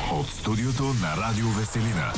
От студиото на Радио Веселина.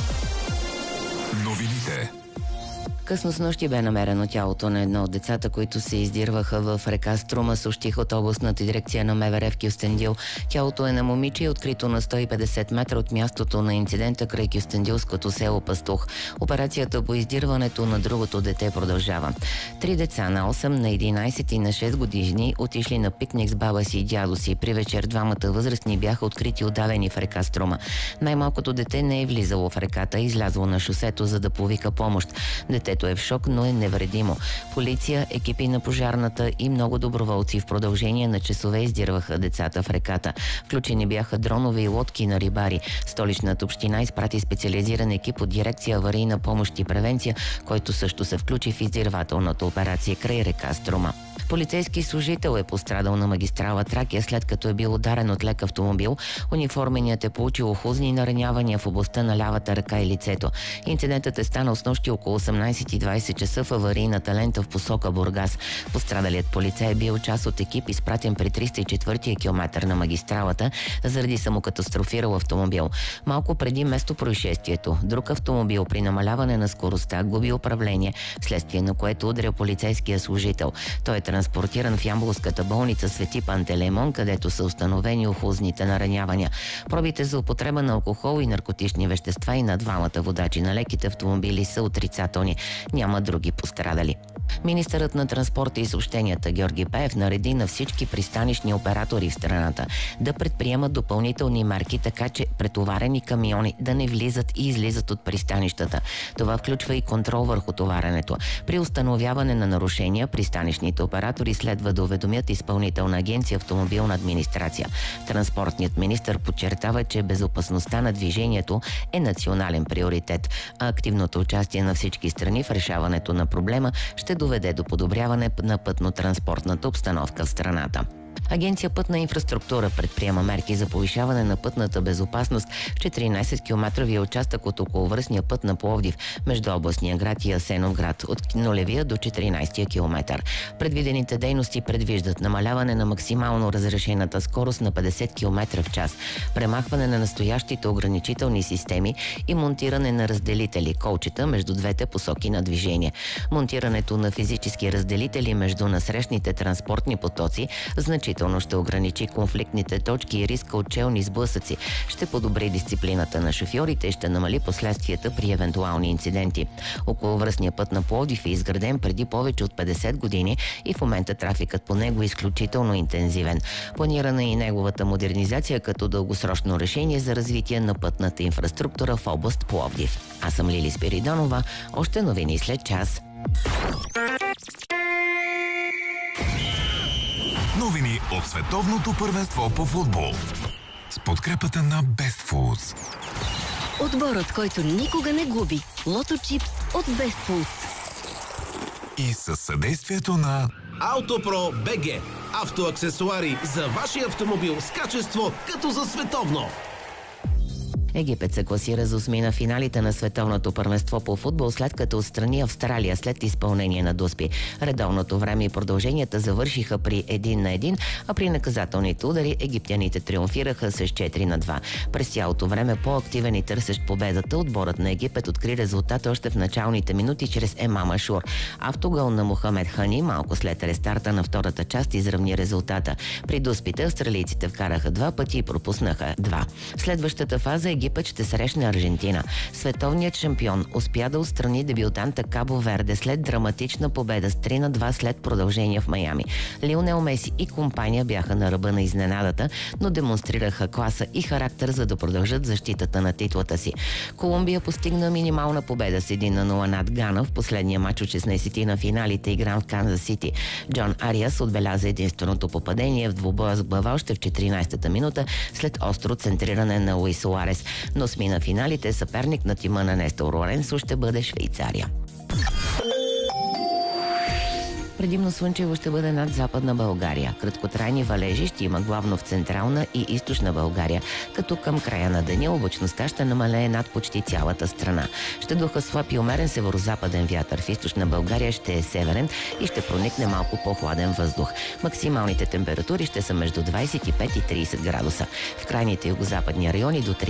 Новините. Късно снощи бе намерено тялото на едно от децата, които се издирваха в река Струма, съобщих от областната дирекция на МВР в Кюстендил. Тялото е на момиче и открито на 150 метра от мястото на инцидента край кюстендилското село Пастух. Операцията по издирването на другото дете продължава. 3 деца на 8, на 11 и на 6 годишни отишли на пикник с баба си и дядо си. При вечер двамата възрастни бяха открити удавени в река Струма. Най-малкото дете не е влизало в реката, излязло на шосето, за да повика помощ. Детето е в шок, но е невредимо. Полиция, екипи на пожарната и много доброволци в продължение на часове издирваха децата в реката. Включени бяха дронове и лодки на рибари. Столичната община изпрати специализиран екип от дирекция аварийна помощ и превенция, който също се включи в издирвателната операция край река Струма. Полицейски служител е пострадал на магистрала Тракия, след като е бил ударен от лек автомобил. Униформеният е получил охузни наранявания в областта на лявата ръка и лицето. Инцидентът е станал снощи около 18:20 часа в аварийната лента в посока Бургас. Пострадалият полицай е бил част от екип, изпратен при 304-я километър на магистралата заради самокатастрофирал автомобил. Малко преди местопроизшествието, друг автомобил при намаляване на скоростта губи управление, вследствие на което удря полицейския служител. Той е транспортиран в ямболската болница Свети Пантелеймон, където са установени охузните наранявания. Пробите за употреба на алкохол и наркотични вещества и на двамата водачи на леките автомобили са отрицателни. Няма други пострадали. Министърът на транспорта и съобщенията Георги Пеев нареди на всички пристанищни оператори в страната да предприемат допълнителни мерки, така че претоварени камиони да не влизат и излизат от пристанищата. Това включва и контрол върху товаренето. При установяване на нарушения, пристанищните оператори следва да уведомят Изпълнителна агенция автомобилна администрация. Транспортният министър подчертава, че безопасността на движението е национален приоритет, а активното участие на всички страни в решаването на проблема ще доведе до подобряване на пътно-транспортната обстановка в страната. Агенция Пътна инфраструктура предприема мерки за повишаване на пътната безопасност в 14-километровия участък от околовръстния път на Пловдив между областния град и Асеновград от нулевия до 14-я километър. Предвидените дейности предвиждат намаляване на максимално разрешената скорост на 50 км в час, премахване на настоящите ограничителни системи и монтиране на разделители, колчета между двете посоки на движение. Монтирането на физически разделители между насрещните транспортни потоци значително ще ограничи конфликтните точки и риска от челни сблъсъци, ще подобри дисциплината на шофьорите и ще намали последствията при евентуални инциденти. Околовръстния път на Пловдив е изграден преди повече от 50 години и в момента трафикът по него е изключително интензивен. Планирана е и неговата модернизация като дългосрочно решение за развитие на пътната инфраструктура в област Пловдив. Аз съм Лили Спиридонова. Още новини след час. Новини от световното първенство по футбол. С подкрепата на Best Foods. Отборът, който никога не губи. Лото Чипс от Best Foods. И със съдействието на Автопро БГ. Автоаксесуари за вашия автомобил с качество като за световно. Египет се класира за осми на финалите на световното първенство по футбол, след като отстрани Австралия след изпълнение на дуспи. Редовното време и продълженията завършиха при 1-1, а при наказателните удари египтяните триумфираха с 4-2. През цялото време по-активен и търсещ победата, отборът на Египет откри резултата още в началните минути чрез Емам Ашур. Автогол на Мохамед Хани малко след рестарта на втората част изравни резултата. При дуспите австралийците вкараха 2 пъти и пропуснаха 2. В следващата фаза Египет ще срещне Аржентина. Световният шампион успя да отстрани дебютанта Кабо Верде след драматична победа с 3-2 след продължение в Майами. Лионел Меси и компания бяха на ръба на изненадата, но демонстрираха класа и характер, за да продължат защитата на титлата си. Колумбия постигна минимална победа с 1-0 над Гана в последния матч от 16 на финалите, игран в Канзас Сити. Джон Ариас отбеляза единственото попадение в двубоя с глава още в 14-та минута след остро центриране на Луис Суарес. Но смина финалите, съперник на тима на Нестор Лоренсо ще бъде Швейцария. Предимно слънчево ще бъде над Западна България. Краткотрайни валежи ще има главно в Централна и Източна България, като към края на деня облачността ще намалее над почти цялата страна. Ще духа слаб и умерен северозападен вятър. В Източна България ще е северен и ще проникне малко по-хладен въздух. Максималните температури ще са между 25 и 30 градуса. В крайните югозападни райони до 30